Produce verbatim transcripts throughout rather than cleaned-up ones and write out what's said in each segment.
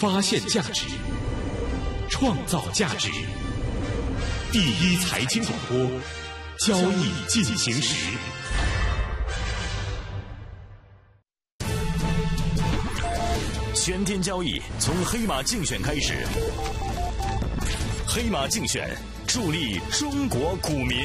发现价值，创造价值。第一财经广播，交易进行时。 全天交易从黑马竞选开始，黑马竞选助力中国股民。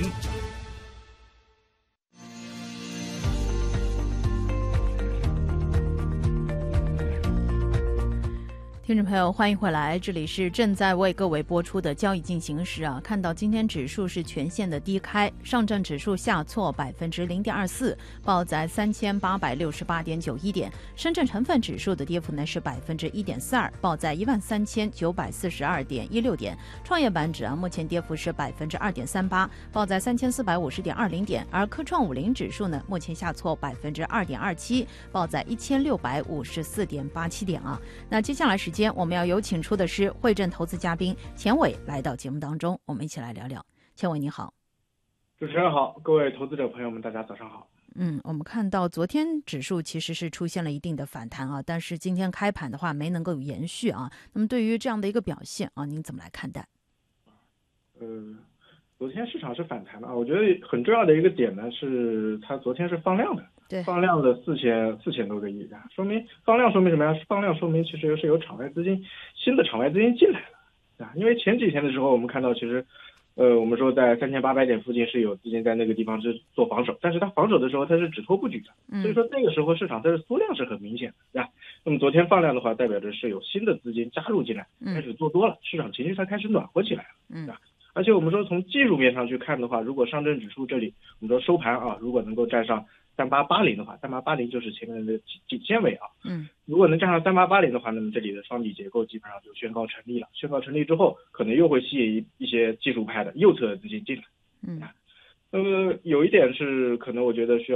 听众朋友，欢迎回来，这里是正在为各位播出的交易进行时啊。看到今天指数是全线的低开，上证指数下挫百分之零点二四，报在三千八百六十八点九一点；深圳成分指数的跌幅呢是百分之一点四二，报在一万三千九百四十二点一六点；创业板指啊，目前跌幅是百分之二点三八，报在三千四百五十点二零点；而科创五零指数呢，目前下挫百分之二点二七，报在一千六百五十四点八七点啊。那接下来时间。我们要有请出的是汇证投资嘉宾钱伟来到节目当中，我们一起来聊聊。钱伟你好。 主持人好，各位投资者朋友们大家早上好。 嗯，我们看到昨天指数其实是出现了一定的反弹啊，但是今天开盘的话没能够延续啊。那么对于这样的一个表现啊，您怎么来看待？ 呃，昨天市场是反弹的啊，我觉得很重要的一个点呢是它昨天是放量的。 对， 放量了四千四千多个亿啊，说明放量说明什么呀？放量说明其实是有场外资金新的场外资金进来了啊。因为前几天的时候我们看到其实，呃，我们说在三千八百点附近是有资金在那个地方是做防守，但是它防守的时候它是只拖不举的， 嗯、 所以说那个时候市场它是缩量是很明显的，对吧？那么昨天放量的话，代表着是有新的资金加入进来，开始做多了，市场情绪它开始暖和起来了， 嗯， 对吧？而且我们说从技术面上去看的话，如果上证指数这里我们说收盘啊，如果能够站上三八八零的话，三八八零就是前面的颈线位啊。 嗯， 如果能站上三八八零的话，那么这里的双底结构基本上就宣告成立了。宣告成立之后，可能又会吸引一些技术派的右侧的资金进来。 嗯， 那么有一点是可能我觉得需要。